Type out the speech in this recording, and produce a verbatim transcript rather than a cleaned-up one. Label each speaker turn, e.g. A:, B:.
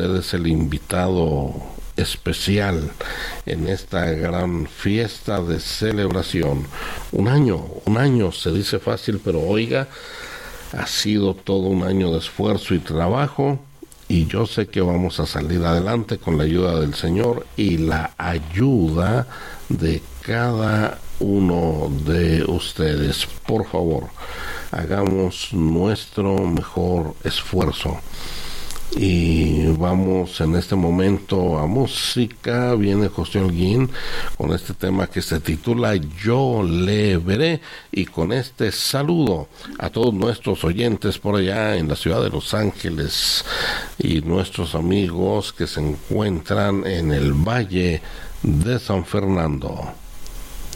A: es el invitado especial en esta gran fiesta de celebración. Un año, un año se dice fácil, pero oiga, ha sido todo un año de esfuerzo y trabajo, y yo sé que vamos a salir adelante con la ayuda del Señor y la ayuda de cada uno de ustedes. Por favor, hagamos nuestro mejor esfuerzo. Y vamos en este momento a música. Viene José Holguín con este tema que se titula Yo le veré, y con este saludo a todos nuestros oyentes por allá en la ciudad de Los Ángeles y nuestros amigos que se encuentran en el Valle de San Fernando.